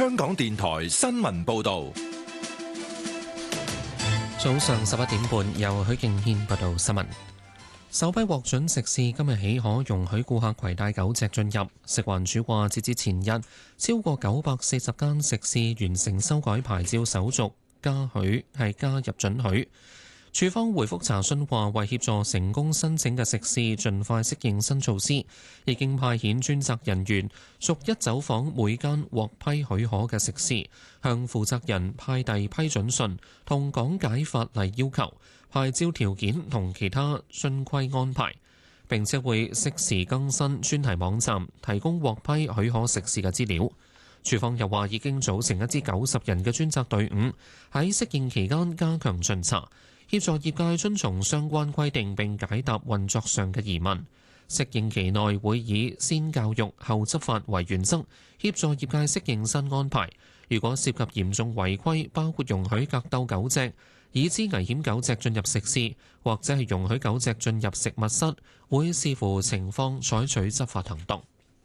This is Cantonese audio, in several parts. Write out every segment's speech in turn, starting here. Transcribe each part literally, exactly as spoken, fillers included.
香港電台新聞報道。 早上十一點半，由許敬軒報道新聞。首批獲准食肆今日起可容許顧客攜帶狗隻進入。食環署話，截至前日，超過九百四十間食肆完成修改牌照手續，加許係加入准許。署方回覆查詢話，為協助成功申請嘅食肆盡快適應新措施，已經派遣專責人員逐一走訪每間獲批許可嘅食肆，向負責人派遞批准信同講解法例要求、牌照條件同其他遵規安排，並且會適時更新專題網站，提供獲批許可食肆嘅資料。署方又話，已經組成一支九十人嘅專責隊伍，喺適應期間加強巡查，協助業界遵從相關規定並解答運作上嘅疑問。適應期內會以先教育後執法為原則，協助業界適應新安排。如果涉及嚴重違規，包括容許格鬥狗隻、已知危險狗隻進入食肆，或者係容許狗隻進入食物室，會視乎情況採取執法行動。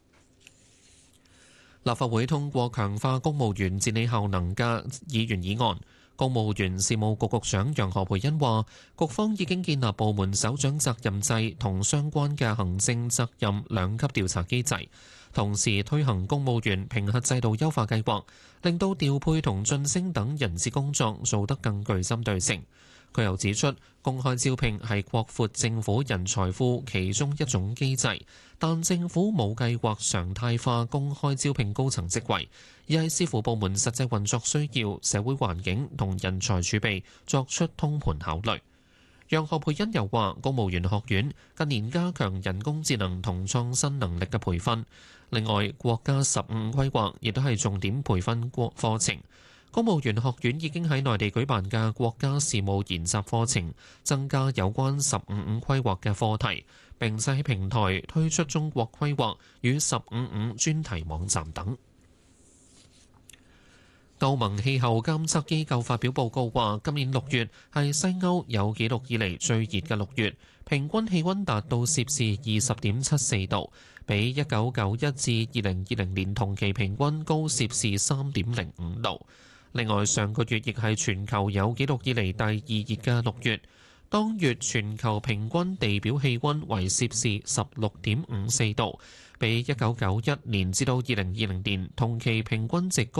立法會通過強化公務員治理效能嘅議員議案。公務員事務局局長楊何蓓茵話，局方已經建立部門首長責任制同相關嘅行政責任兩級調查機制，同時推行公務員評核制度優化計劃，令到調配同晉升等人事工作做得更具針對性。佢又指出，公開招聘係擴闊政府人才庫其中一種機制，但政府冇計劃常態化公開招聘高層職位，而係視乎部門實際運作需要、社會環境同人才儲備作出通盤考慮。楊何蓓茵又話，公務員學院近年加強人工智能同創新能力嘅培訓，另外國家十五規劃亦都係重點培訓國課程。公務員學院已經喺內地舉辦嘅國家事務研習課程，增加有關十五五規劃嘅課題，並且喺平台推出中國規劃與十五五專題網站等。歐盟氣候監測機構發表報告話，今年六月係西歐有紀錄以嚟最熱嘅六月，平均氣溫達到攝氏二十點七四度，比一九九一至二零二零年同期平均高攝氏三點零五度。另外，上個月亦係全球有紀錄以嚟第二熱嘅六月，當月全球平均地表氣溫為攝氏十六點五四度，比一九九一年至到二零二零年同期平均值高